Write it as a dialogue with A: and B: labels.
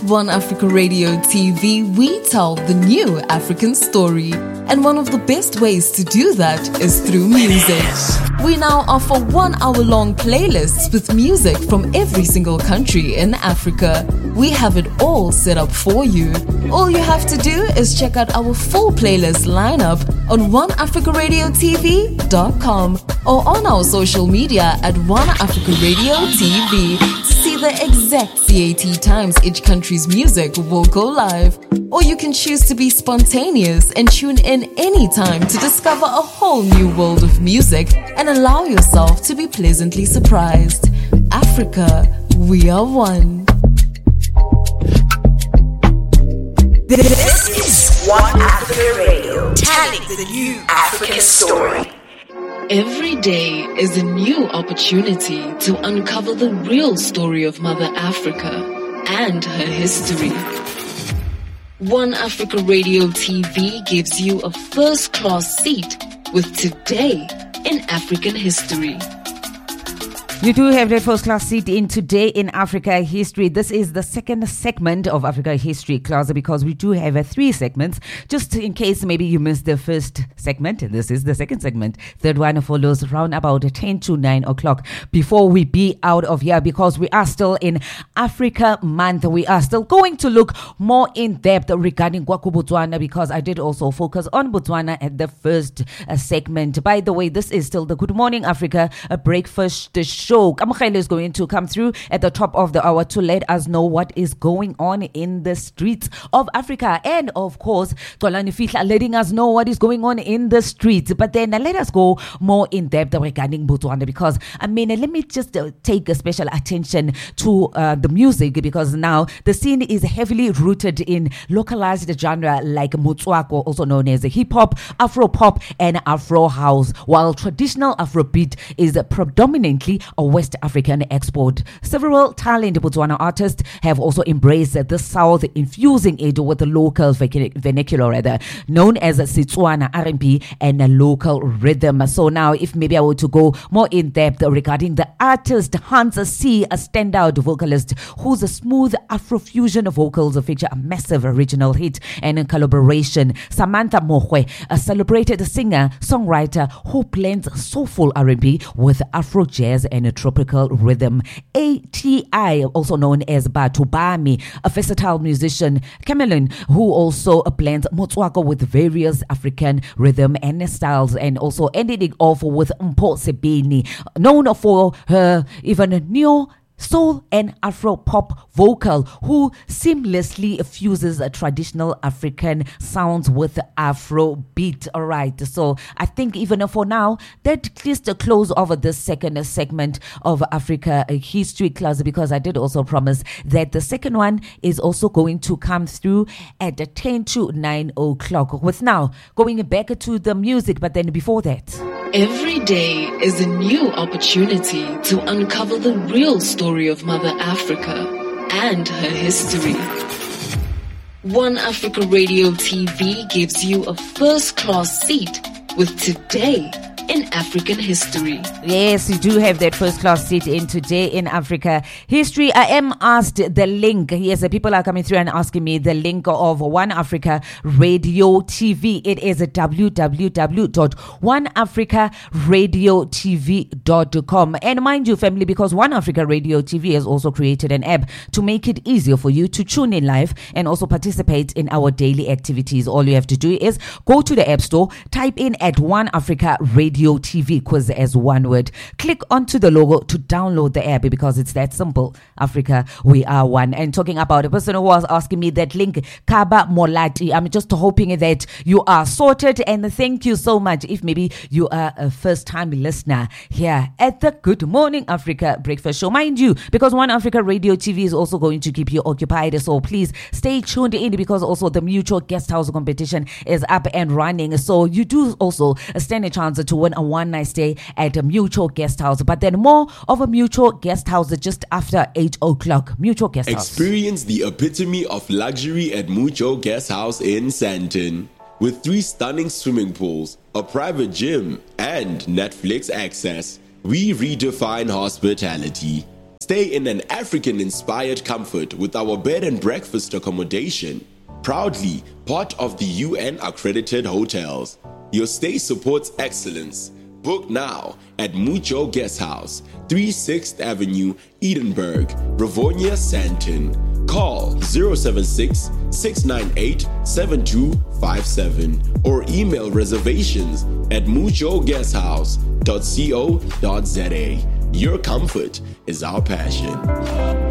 A: One Africa Radio TV, we tell the new African story. And one of the best ways to do that is through music. We now offer 1 hour-long playlists with music from every single country in Africa. We have it all set up for you. All you have to do is check out our full playlist lineup on oneafricaradiotv.com or on our social media at One Africa Radio TV to see the exact CAT times each country's music will go live. Or you can choose to be spontaneous and tune in anytime to discover a whole new world of music and allow yourself to be pleasantly surprised. Africa, we are one.
B: This is One Africa Radio, telling the new African story.
A: Every day is a new opportunity to uncover the real story of Mother Africa and her history. One Africa Radio TV gives you a first-class seat with Today in African History.
C: You do have that first-class seat in Today in Africa History. This is the second segment of Africa History class because we do have 3 segments. Just in case maybe you missed the first segment, this is the second segment. Third one follows around about 10 to 9 o'clock. Before we be out of here, because we are still in Africa Month, we are still going to look more in depth regarding Kwaku Botswana, because I did also focus on Botswana at the first segment. By the way, this is still the Good Morning Africa breakfast show. Kamukhele is going to come through at the top of the hour to let us know what is going on in the streets of Africa. And of course, Xolani Fihla letting us know what is going on in the streets. But then let us go more in depth regarding Botswana, because let me just take a special attention to the music, because now the scene is heavily rooted in localized genre like Motswako, also known as hip-hop, Afro-pop and Afro-house, while traditional Afrobeat is predominantly a West African export. Several talented Botswana artists have also embraced the South, infusing it with the local vernacular, known as Setswana R&B and a local rhythm. So now, if maybe I were to go more in depth regarding the artist, Hans C, a standout vocalist whose smooth Afrofusion vocals feature a massive original hit and in collaboration. Samantha Mohwe, a celebrated singer, songwriter who blends soulful R&B with Afro jazz and a tropical rhythm. ATI, also known as Batubami, a versatile musician, Cameron, who also blends Motswako with various African rhythm and styles, and also ended it off with Mpho Sebeni, known for her even neo soul and Afro-pop vocal, who seamlessly fuses traditional African sounds with Afro beat. All right, so I think even for now, that is the close of this second segment of Africa History class, because I did also promise that the second one is also going to come through at 10 to 9 o'clock. With now going back to the music, but then before that,
A: every day is a new opportunity to uncover the real story of Mother Africa and her history. One Africa Radio TV gives you a first-class seat with Today in African History.
C: Yes, you do have that first class seat in Today in Africa History. I am asked the link. Yes, the people are coming through and asking me the link of One Africa Radio TV. It is www.oneafricaradiotv.com. And mind you, family, because One Africa Radio TV has also created an app to make it easier for you to tune in live and also participate in our daily activities. All you have to do is go to the App Store, type in at One Africa Radio TV quiz as one word. Click onto the logo to download the app, because it's that simple. Africa, we are one. And talking about a person who was asking me that link, Kaba Molati, I'm just hoping that you are sorted, and thank you so much. If maybe you are a first-time listener here at the Good Morning Africa Breakfast Show, mind you, because One Africa Radio TV is also going to keep you occupied, so please stay tuned in, because also the Mutual Guest House competition is up and running. So you do also stand a chance to win a one-night stay at a Mutual Guest House, but then more of a Mutual Guest House just after 8 o'clock. Mutual Guest House.
D: Experience the epitome of luxury at Mutual Guest House in Sandton, with 3 stunning swimming pools, a private gym, and Netflix access. We redefine hospitality. Stay in an African-inspired comfort with our bed and breakfast accommodation. Proudly part of the UN-accredited hotels. Your stay supports excellence. Book now at Mucho Guest House, 36th Avenue, Edinburgh, Rivonia, Sandton. Call 076-698-7257 or email reservations at muchoguesthouse.co.za. Your comfort is our passion.